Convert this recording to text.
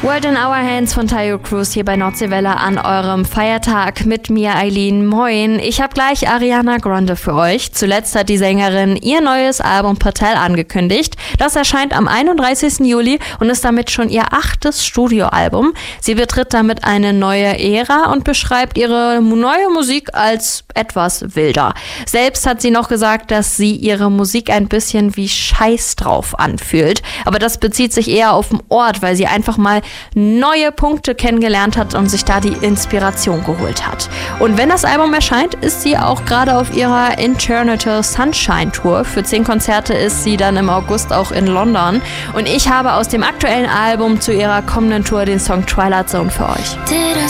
World in Our Hands von Taio Cruz hier bei Nordseewelle an eurem Feiertag mit mir, Eileen. Moin. Ich habe gleich Ariana Grande für euch. Zuletzt hat die Sängerin ihr neues Album Patel angekündigt. Das erscheint am 31. Juli und ist damit schon ihr 8. Studioalbum. Sie betritt damit eine neue Ära und beschreibt ihre neue Musik als etwas wilder. Selbst hat sie noch gesagt, dass sie ihre Musik ein bisschen wie Scheiß drauf anfühlt. Aber das bezieht sich eher auf den Ort, weil sie einfach mal neue Punkte kennengelernt hat und sich da die Inspiration geholt hat. Und wenn das Album erscheint, ist sie auch gerade auf ihrer Eternal Sunshine Tour. Für 10 Konzerte ist sie dann im August auch in London. Und ich habe aus dem aktuellen Album zu ihrer kommenden Tour den Song Twilight Zone für euch. Did I